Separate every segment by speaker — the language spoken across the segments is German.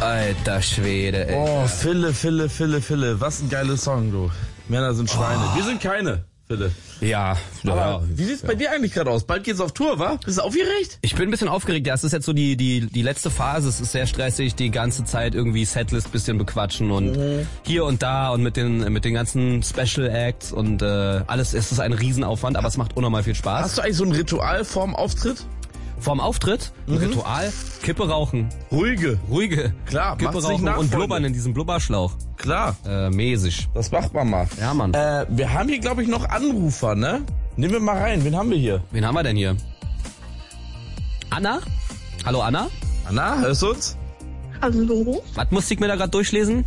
Speaker 1: Alter Schwede, ey.
Speaker 2: Oh, Fille. Was ein geiler Song, du. Männer sind Schweine. Wir sind keine, Fille.
Speaker 1: Ja.
Speaker 2: Aber wie sieht's bei dir eigentlich gerade aus? Bald geht's auf Tour, wa? Bist du aufgeregt?
Speaker 1: Ich bin ein bisschen aufgeregt. Ja, es ist jetzt so die letzte Phase. Es ist sehr stressig, die ganze Zeit irgendwie Setlist bisschen bequatschen und hier und da und mit den ganzen Special Acts und alles. Es ist ein Riesenaufwand, aber es macht unnormal viel Spaß.
Speaker 2: Hast du eigentlich so ein Ritual vorm Auftritt?
Speaker 1: Vorm Auftritt, ein Ritual, Kippe rauchen.
Speaker 2: Ruhige.
Speaker 1: Klar,
Speaker 2: macht's
Speaker 1: Kippe
Speaker 2: nicht
Speaker 1: rauchen
Speaker 2: nach,
Speaker 1: und
Speaker 2: Freunde.
Speaker 1: blubbern in diesem Blubberschlauch.
Speaker 2: Klar.
Speaker 1: Mäßig.
Speaker 2: Das macht man mal.
Speaker 1: Ja, Mann.
Speaker 2: Wir haben hier, glaube ich, noch Anrufer, ne? Nehmen wir mal rein. Wen haben wir hier?
Speaker 1: Wen haben wir denn hier? Anna? Hallo Anna?
Speaker 2: Anna, hörst du uns?
Speaker 3: Hallo?
Speaker 1: Was musste ich mir da gerade durchlesen?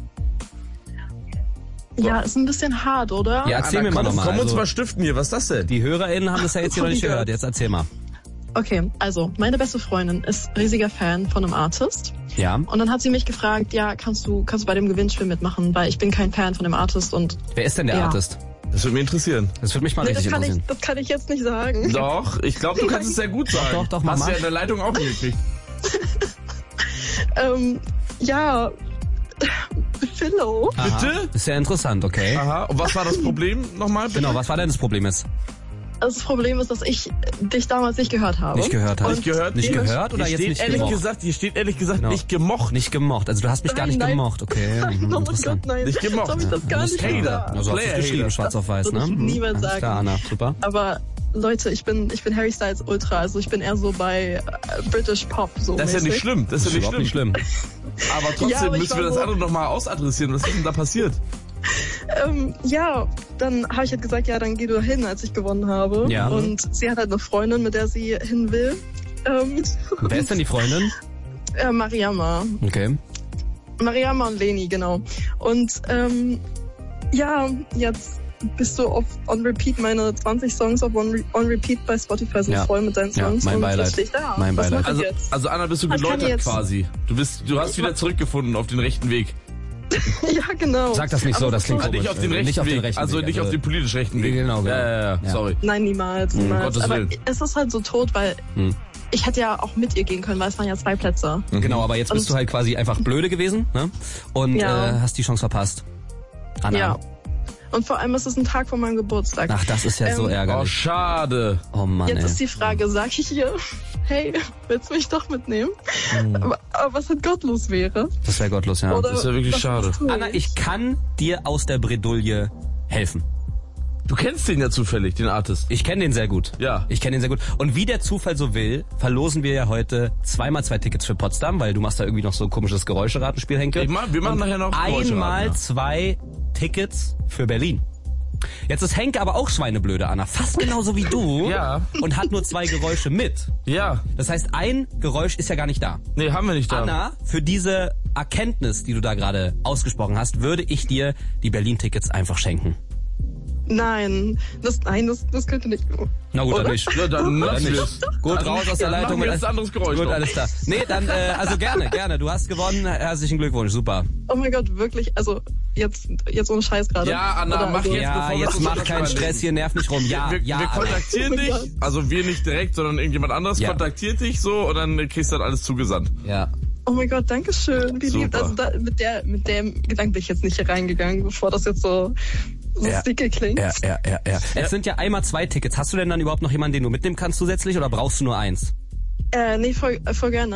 Speaker 3: Ja, ist ein bisschen hart, oder?
Speaker 1: Ja, erzähl
Speaker 2: Anna,
Speaker 1: mir mal
Speaker 2: komm
Speaker 1: nochmal.
Speaker 2: uns
Speaker 1: Also,
Speaker 2: mal stiften hier. Was ist das denn?
Speaker 1: die HörerInnen haben das ja jetzt hier noch nicht gehört. Jetzt erzähl mal.
Speaker 3: Okay, also, meine beste Freundin ist riesiger Fan von einem Artist.
Speaker 1: Ja.
Speaker 3: Und dann hat sie mich gefragt, ja, kannst du bei dem Gewinnspiel mitmachen, weil ich bin kein Fan von dem Artist und...
Speaker 1: Wer ist denn der
Speaker 3: Ja.
Speaker 1: Artist?
Speaker 2: Das würde mich interessieren.
Speaker 1: Das würde mich mal
Speaker 3: Nee,
Speaker 1: richtig interessieren.
Speaker 3: das kann ich jetzt nicht sagen.
Speaker 2: Doch, ich glaube, du kannst es sehr gut sagen.
Speaker 1: Doch,
Speaker 2: Hast
Speaker 1: Mama.
Speaker 2: du ja in der Leitung auch hingekriegt.
Speaker 3: Ja, Philo.
Speaker 1: Aha.
Speaker 2: Bitte?
Speaker 1: Ist sehr interessant, okay.
Speaker 2: Aha. Und was war das Problem nochmal? bitte?
Speaker 1: Genau, was war denn das Problem jetzt?
Speaker 3: Das Problem ist, dass ich dich damals nicht gehört habe.
Speaker 1: Nicht gehört hast.
Speaker 2: Nicht gehört?
Speaker 1: Nicht gehört oder
Speaker 2: Hier
Speaker 1: jetzt
Speaker 2: steht
Speaker 1: nicht
Speaker 2: ehrlich
Speaker 1: gemocht?
Speaker 2: gesagt, hier steht ehrlich gesagt
Speaker 1: Genau.
Speaker 2: nicht gemocht.
Speaker 1: Nicht gemocht. Also du hast mich gar nicht
Speaker 3: Nein.
Speaker 1: gemocht, okay.
Speaker 3: Nein, oh mein Gott,
Speaker 1: Interessant.
Speaker 3: nein.
Speaker 2: Nicht gemocht.
Speaker 3: Jetzt hab ich das gar nicht
Speaker 2: Hater.
Speaker 3: gesagt.
Speaker 1: Also hast du es geschrieben,
Speaker 2: Player-Hater.
Speaker 1: schwarz auf weiß,
Speaker 3: Das
Speaker 1: ne?
Speaker 3: würde ich niemals
Speaker 1: Alles
Speaker 3: sagen.
Speaker 1: klar, Anna, super.
Speaker 3: Aber Leute, ich bin Harry Styles Ultra, also ich bin eher so bei British Pop so
Speaker 2: Das ist ja
Speaker 3: mäßig.
Speaker 2: nicht schlimm. Das ist ja
Speaker 1: Überhaupt
Speaker 2: nicht schlimm.
Speaker 1: nicht schlimm.
Speaker 2: Aber trotzdem
Speaker 3: Ja, aber ich
Speaker 2: müssen wir
Speaker 3: war
Speaker 2: das
Speaker 3: so-
Speaker 2: andere nochmal ausadressieren. Was ist denn da passiert?
Speaker 3: Ja, dann habe ich halt gesagt, ja, dann geh du hin, als ich gewonnen habe.
Speaker 1: Ja.
Speaker 3: Und sie hat halt eine Freundin, mit der sie hin will.
Speaker 1: Wer ist denn die Freundin?
Speaker 3: Mariama.
Speaker 1: Okay.
Speaker 3: Mariama und Leni, genau. Und ja, jetzt bist du on Repeat, meine 20 Songs auf on Repeat bei Spotify sind
Speaker 1: Ja.
Speaker 3: voll mit deinen
Speaker 1: Ja,
Speaker 3: Songs.
Speaker 1: mein
Speaker 3: und
Speaker 1: Beileid.
Speaker 3: jetzt stehe ich da.
Speaker 1: Mein
Speaker 3: Was
Speaker 1: Beileid.
Speaker 3: mache ich jetzt?
Speaker 2: Also Anna, bist du
Speaker 3: Was kann
Speaker 2: geläutert
Speaker 3: jetzt-
Speaker 2: quasi. Du hast wieder zurückgefunden auf den rechten Weg.
Speaker 3: Ja, genau.
Speaker 1: Sag das nicht so,
Speaker 3: Aber
Speaker 1: das klingt
Speaker 2: Nicht
Speaker 1: komisch.
Speaker 2: auf den rechten
Speaker 1: Nicht auf den
Speaker 2: Weg.
Speaker 1: rechten
Speaker 2: Also
Speaker 1: Weg,
Speaker 2: nicht auf den politisch rechten Weg.
Speaker 1: Genau.
Speaker 2: Ja.
Speaker 1: Ja.
Speaker 2: Sorry.
Speaker 3: Nein, niemals.
Speaker 2: Um Gottes
Speaker 3: Aber
Speaker 2: Willen.
Speaker 3: es ist halt so tot, weil ich hätte ja auch mit ihr gehen können, weil es waren ja 2 Plätze.
Speaker 1: Genau, aber jetzt bist
Speaker 3: Und-
Speaker 1: du halt quasi einfach blöde gewesen, ne? Und
Speaker 3: Ja.
Speaker 1: hast die Chance verpasst. Anna.
Speaker 3: Ja. Und vor allem ist es ein Tag vor meinem Geburtstag.
Speaker 1: Ach, das ist ja so
Speaker 2: Oh,
Speaker 1: ärgerlich.
Speaker 2: schade.
Speaker 1: Oh Mann,
Speaker 3: Jetzt
Speaker 1: ey.
Speaker 3: ist die Frage, sag ich ihr, hey, willst du mich doch mitnehmen? Aber was halt gottlos wäre.
Speaker 1: Das wäre gottlos, ja.
Speaker 3: Oder
Speaker 2: Das ist ja wirklich
Speaker 3: was
Speaker 2: schade.
Speaker 3: tue
Speaker 1: Anna, ich kann dir aus der Bredouille helfen.
Speaker 2: Du kennst den ja zufällig, den Artist.
Speaker 1: Ich kenne den sehr gut.
Speaker 2: Ja.
Speaker 1: Ich kenne den sehr gut. Und wie der Zufall so will, verlosen wir ja heute 2x2 Tickets für Potsdam, weil du machst da irgendwie noch so ein komisches Geräuscheratenspiel, Henke.
Speaker 2: Wir machen nachher noch Geräuscheraten,
Speaker 1: einmal
Speaker 2: ja.
Speaker 1: 2 Tickets für Berlin. Jetzt ist Henke aber auch schweineblöde, Anna. Fast genauso wie du.
Speaker 2: Ja.
Speaker 1: Und hat nur 2 Geräusche mit.
Speaker 2: Ja.
Speaker 1: Das heißt, ein Geräusch ist ja gar nicht da.
Speaker 2: Nee, haben wir nicht da.
Speaker 1: Anna, für diese Erkenntnis, die du da gerade ausgesprochen hast, würde ich dir die Berlin-Tickets einfach schenken.
Speaker 3: Nein, das könnte nicht.
Speaker 1: Na gut, dann
Speaker 3: Oder?
Speaker 1: nicht.
Speaker 2: Ja, dann lass
Speaker 1: nicht.
Speaker 2: es.
Speaker 1: Gut,
Speaker 2: Dann-
Speaker 1: raus aus der
Speaker 2: dann
Speaker 1: Leitung.
Speaker 2: machen wir jetzt ein anderes Geräusch
Speaker 1: Gut,
Speaker 2: noch.
Speaker 1: alles klar. Nee, dann, also gerne. Du hast gewonnen. Herzlichen Glückwunsch, super.
Speaker 3: Oh mein Gott, wirklich, also jetzt ohne Scheiß gerade.
Speaker 2: Ja, Anna,
Speaker 3: Oder
Speaker 2: mach
Speaker 3: also,
Speaker 2: jetzt,
Speaker 1: Ja,
Speaker 2: bevor wir
Speaker 1: jetzt
Speaker 2: zu
Speaker 1: mach
Speaker 2: Schluss
Speaker 1: keinen
Speaker 2: kommen.
Speaker 1: Stress hier, nerv nicht rum. Ja,
Speaker 2: wir
Speaker 1: Anna.
Speaker 2: kontaktieren
Speaker 3: Oh mein
Speaker 2: dich,
Speaker 3: Gott.
Speaker 2: also wir nicht direkt, sondern irgendjemand anderes
Speaker 1: Ja.
Speaker 2: kontaktiert dich so und dann kriegst du dann alles zugesandt.
Speaker 1: Ja.
Speaker 3: Oh mein Gott, danke schön. Wie lieb.
Speaker 2: Super.
Speaker 3: Also mit dem Gedanken bin ich jetzt nicht hier reingegangen, bevor das jetzt so
Speaker 1: Ja.
Speaker 3: sticky klingt.
Speaker 1: Ja. Es sind ja einmal 2 Tickets. Hast du denn dann überhaupt noch jemanden, den du mitnehmen kannst zusätzlich oder brauchst du nur 1?
Speaker 3: Nee, voll gerne.